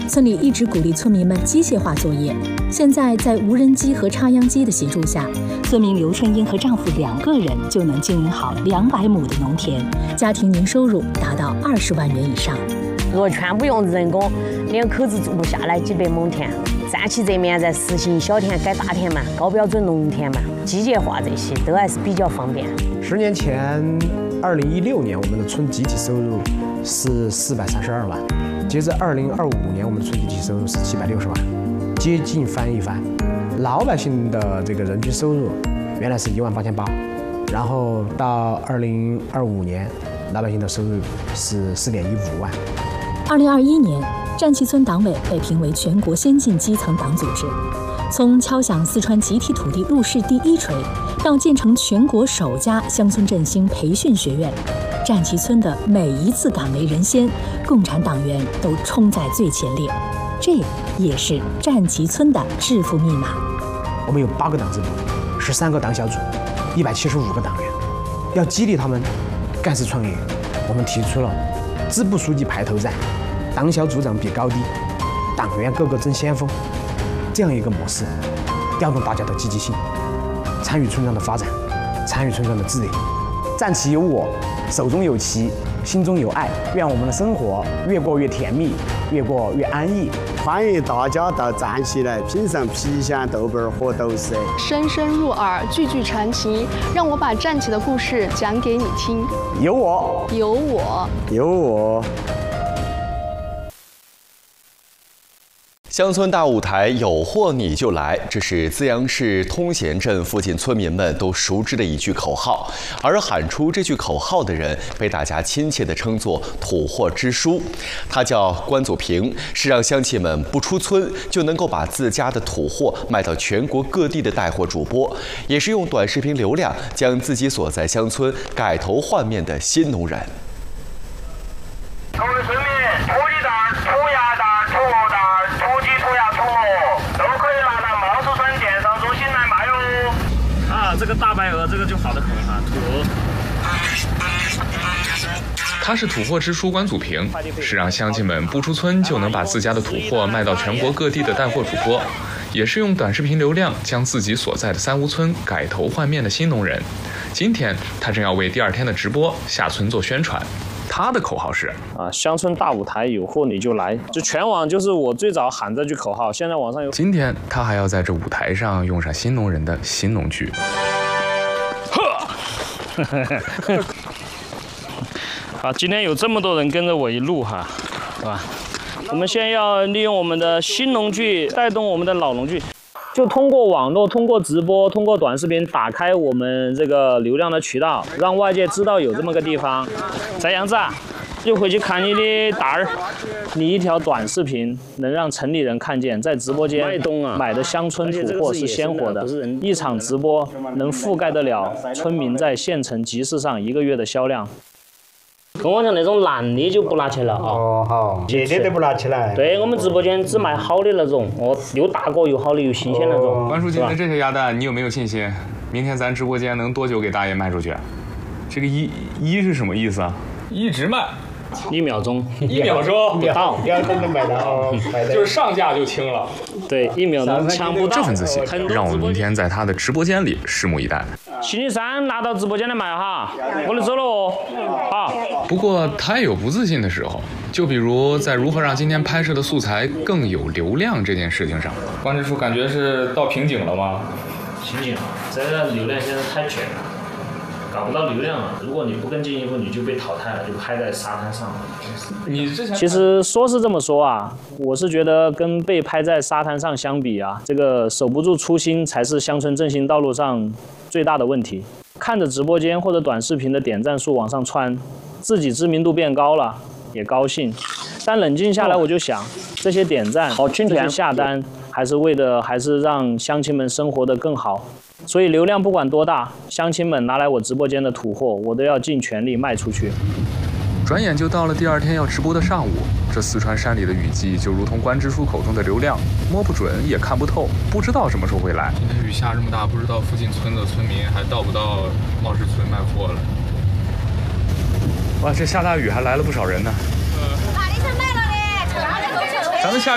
村里一直鼓励村民们机械化作业。现在在无人机和插秧机的协助下，村民刘春英和丈夫2个人就能经营好200亩的农田，家庭年收入达到20万元以上。 若全部用人工，2口子住不下来几百亩田。战旗这面在实行小田改大田嘛，高标准农田嘛，机械化这些都还是比较方便。 10年前，2016年我们的村集体收入是432万，接着2025年我们的村集体收入是760万，接近翻一番。老百姓的这个人均收入原来是18800，然后到2025年，老百姓的收入是4.15万。 2021年，战旗村党委被评为全国先进基层党组织。从敲响四川集体土地入市第1锤，到建成全国首家乡村振兴培训学院，战旗村的每一次敢为人先，共产党员都冲在最前列。这也是战旗村的致富密码。 我们有8个党支部，13个党小组，175个党员。要激励他们干事创业，我们提出了支部书记排头站，党小组长比高低，党员个个争先锋，这样一个模式，调动大家的积极性，参与村庄的发展，参与村庄的治理。战旗有我，手中有旗，心中有爱，愿我们的生活越过越甜蜜，越过越安逸。 欢迎大家到战旗来品尝郫县豆瓣和豆豉， 声声入耳，句句传奇。让我把战旗的故事讲给你听。 有我， 有我， 有我。 乡村大舞台，有货你就来，这是资阳市通贤镇附近村民们都熟知的一句口号。而喊出这句口号的人，被大家亲切地称作“土货支书”。他叫关祖平，是让乡亲们不出村就能够把自家的土货卖到全国各地的带货主播，也是用短视频流量将自己所在乡村改头换面的新农人。 各位村民，土鸡蛋、土鸭蛋、土鹅蛋、土鸡、土鸭、土鹅都可以拿到茂树村电商中心来卖哟。 啊，这个大白鹅，这个就好得很哈，土鹅。 他是土货支书关祖平，是让乡亲们不出村就能把自家的土货卖到全国各地的带货主播，也是用短视频流量将自己所在的三无村改头换面的新农人。今天他正要为第2天的直播下村做宣传。他的口号是乡村大舞台，有货你就来，就全网就是我最早喊这句口号，现在网上有。 今天他还要在这舞台上用上新农人的新农句。 好，今天有这么多人跟着我一路哈，是吧？我们现在要利用我们的新农具带动我们的老农具，就通过网络、通过直播、通过短视频打开我们这个流量的渠道，让外界知道有这么个地方。在杨子啊，就回去看你的大儿，你一条短视频能让城里人看见，在直播间买的乡村土货是鲜活的，一场直播能覆盖得了村民在县城集市上1个月的销量。跟我讲那种烂的就不拿起来了啊！ 哦，好，热的都不拿起来。 对，我们直播间只卖好的那种，又大个又好的又新鲜那种。 关叔今天这些鸭蛋，你有没有信心？明天咱直播间能多久给大爷卖出去？这个一是什么意思啊？一直卖。 1秒钟 ，1秒钟 2秒钟能卖到， 就是上架就清了。 对，1秒钟抢不到。 这份自信，让我们明天在他的直播间里拭目以待。 星期3拿到直播间来卖哈，我得走了哦。好。 不过他也有不自信的时候，就比如在如何让今天拍摄的素材更有流量这件事情上。关支书感觉是到瓶颈了吗？ 瓶颈了，这个流量现在太卷了。搞不到流量了，如果你不更进一步，你就被淘汰了，就拍在沙滩上了。 你之前其实说是这么说啊，我是觉得跟被拍在沙滩上相比啊，这个守不住初心才是乡村振兴道路上最大的问题。看着直播间或者短视频的点赞数往上窜，自己知名度变高了，也高兴。但冷静下来，我就想，这些点赞、这些下单，还是让乡亲们生活得更好。所以流量不管多大，乡亲们拿来我直播间的土货，我都要尽全力卖出去。 转眼就到了第2天要直播的上午，这四川山里的雨季就如同关支书口中的流量，摸不准也看不透，不知道什么时候会来。今天雨下这么大，不知道附近村的村民还到不到茂市村卖货了。哇，这下大雨还来了不少人呢。咱们下。